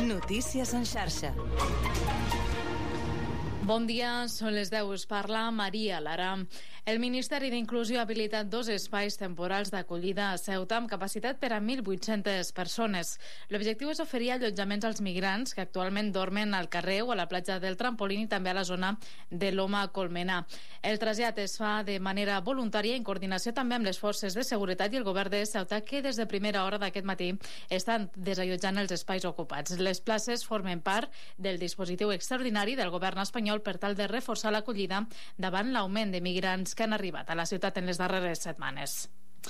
Notícies en xarxa. Bon dia, són les 10. Us parla Maria Lara. El Ministeri d'Inclusió ha habilitat 2 espais temporals d'acollida a Ceuta amb capacitat per a 1.800 persones. L'objectiu és oferir allotjaments als migrants que actualment dormen al carrer o a la platja del Trampolín i també a la zona de Loma Colmenar. El trasllat es fa de manera voluntària en coordinació també amb les forces de seguretat i el govern de Ceuta, que des de primera hora d'aquest matí estan desallotjant els espais ocupats. Les places formen part del dispositiu extraordinari del govern espanyol per tal de reforçar l'acollida davant l'augment de migrants que han arribat a la ciutat en les darreres setmanes.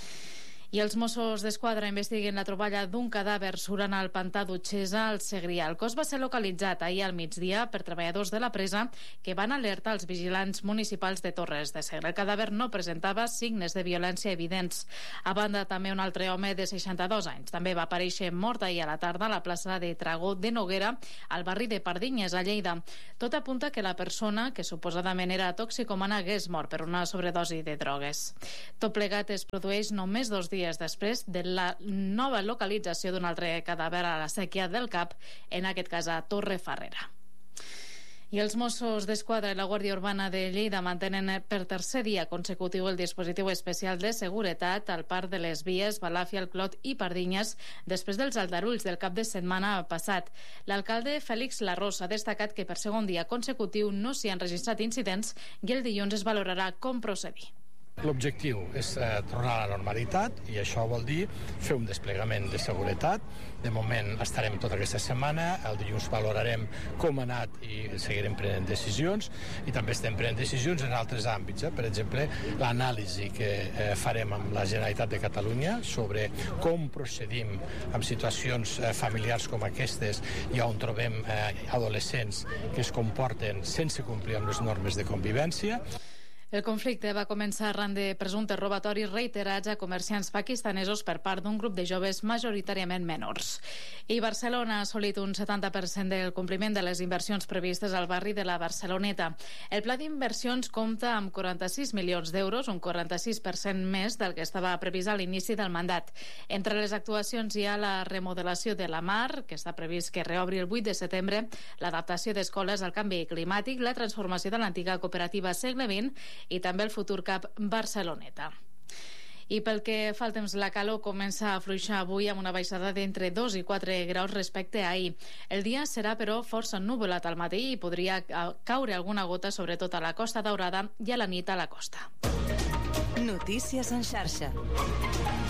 I els Mossos d'Esquadra investiguen la troballa d'un cadàver surant al pantà d'Utxesa al Segrià. El cos va ser localitzat ahir al migdia per treballadors de la presa que van alertar els vigilants municipals de Torres de Segre. El cadàver no presentava signes de violència evidents. A banda, també un altre home de 62 anys també va aparèixer mort ahir a la tarda a la plaça de Tragó de Noguera, al barri de Pardinyes, a Lleida. Tot apunta que la persona, que suposadament era toxicomana, hagués mort per una sobredosi de drogues. Tot plegat es produeix només 2 dies després de la nova localització d'un altre cadàver a la Sèquia del Cap, en aquest cas a Torrefarrera. I els Mossos d'Esquadra i la Guàrdia Urbana de Lleida mantenen per tercer dia consecutiu el dispositiu especial de seguretat al Parc de les Vies, Balàfia, el Clot i Pardinyes després dels aldarulls del cap de setmana passat. L'alcalde Fèlix Larros ha destacat que per segon dia consecutiu no s'hi han registrat incidents i el dilluns es valorarà com procedir. L'objectiu és tornar a la normalitat i això vol dir fer un desplegament de seguretat. De moment estarem tota aquesta setmana, el dilluns valorarem com ha anat i seguirem prenent decisions i també estem prenent decisions en altres àmbits. Per exemple, l'anàlisi que farem amb la Generalitat de Catalunya sobre com procedim amb situacions familiars com aquestes i on trobem adolescents que es comporten sense complir amb les normes de convivència. El conflicte va començar arran de presumptes robatoris reiterats a comerciants pakistanesos per part d'un grup de joves majoritàriament menors. I Barcelona ha assolit un 70% del compliment de les inversions previstes al barri de la Barceloneta. El pla d'inversions compta amb 46 milions d'euros, un 46% més del que estava previst a l'inici del mandat. Entre les actuacions hi ha la remodelació de la Mar, que està previst que reobri el 8 de setembre, l'adaptació d'escoles al canvi climàtic, la transformació de l'antiga cooperativa Segle XX i també el futur CAP Barceloneta. I pel que fa al temps, la calor comença a afluixar avui amb una baixada d'entre 2 i 4 graus respecte a ahir. El dia serà, però, força ennuvolat al matí i podria caure alguna gota, sobretot a la Costa Daurada i a la nit a la costa. Notícies en xarxa.